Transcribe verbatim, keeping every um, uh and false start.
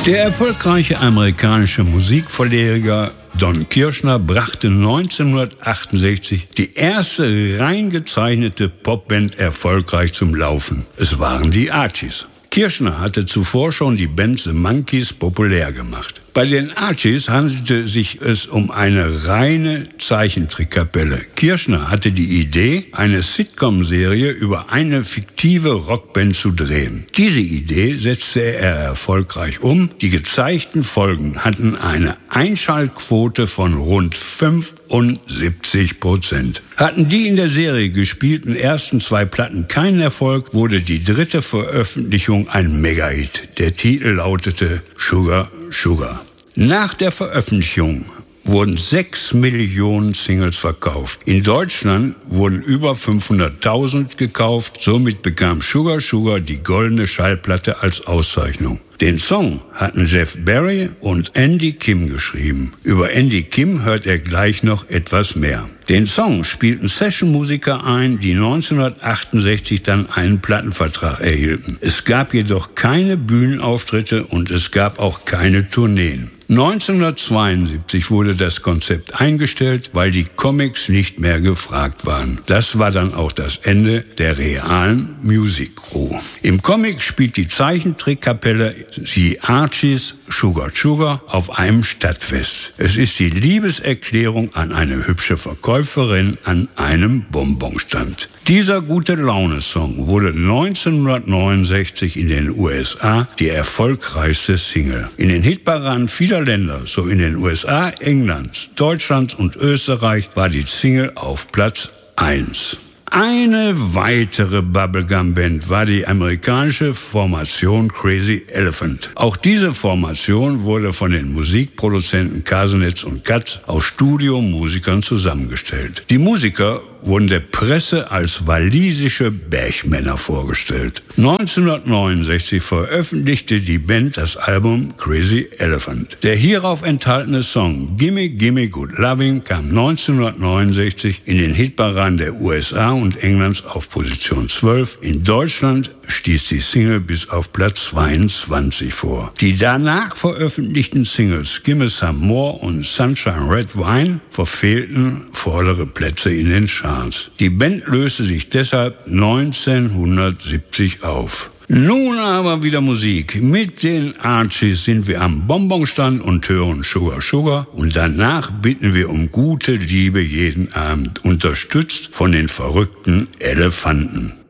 Der erfolgreiche amerikanische Musikverleger Don Kirshner brachte neunzehnhundertachtundsechzig die erste rein gezeichnete Popband erfolgreich zum Laufen. Es waren die Archies. Kirshner hatte zuvor schon die Band The Monkees populär gemacht. Bei den Archies handelte sich es um eine reine Zeichentrickkapelle. Kirshner hatte die Idee, eine Sitcom-Serie über eine fiktive Rockband zu drehen. Diese Idee setzte er erfolgreich um. Die gezeigten Folgen hatten eine Einschaltquote von rund fünfundsiebzig Prozent. Hatten die in der Serie gespielten ersten zwei Platten keinen Erfolg, wurde die dritte Veröffentlichung ein Megahit. Der Titel lautete Sugar, Sugar. Nach der Veröffentlichung wurden sechs Millionen Singles verkauft. In Deutschland wurden über fünfhunderttausend gekauft. Somit bekam Sugar Sugar die goldene Schallplatte als Auszeichnung. Den Song hatten Jeff Barry und Andy Kim geschrieben. Über Andy Kim hört er gleich noch etwas mehr. Den Song spielten Session-Musiker ein, die neunzehnhundertachtundsechzig dann einen Plattenvertrag erhielten. Es gab jedoch keine Bühnenauftritte und es gab auch keine Tourneen. neunzehnhundertzweiundsiebzig wurde das Konzept eingestellt, weil die Comics nicht mehr gefragt waren. Das war dann auch das Ende der realen Music Crew. Im Comic spielt die Zeichentrickkapelle The Archies Sugar Sugar auf einem Stadtfest. Es ist die Liebeserklärung an eine hübsche Verkäuferin an einem Bonbonstand. Dieser Gute-Laune-Song wurde neunzehnhundertneunundsechzig in den U S A die erfolgreichste Single. In den Hitparaden vieler Länder, so in den U S A, England, Deutschland und Österreich, war die Single auf Platz eins. Eine weitere Bubblegum-Band war die amerikanische Formation Crazy Elephant. Auch diese Formation wurde von den Musikproduzenten Kasenetz und Katz aus Studiomusikern zusammengestellt. Die Musiker wurden der Presse als walisische Bergmänner vorgestellt. neunzehnhundertneunundsechzig veröffentlichte die Band das Album Crazy Elephant. Der hierauf enthaltene Song Gimme Gimme Good Lovin' kam neunzehnhundertneunundsechzig in den Hitparaden der U S A und Englands auf Position zwölf. In Deutschland stieß die Single bis auf Platz zweiundzwanzig vor. Die danach veröffentlichten Singles Gimme Some More und Sunshine Red Wine verfehlten vordere Plätze in den Charts. Die Band löste sich deshalb neunzehnhundertsiebzig auf. Nun aber wieder Musik. Mit den Archies sind wir am Bonbonstand und hören Sugar Sugar. Und danach bitten wir um gute Liebe jeden Abend, unterstützt von den verrückten Elefanten.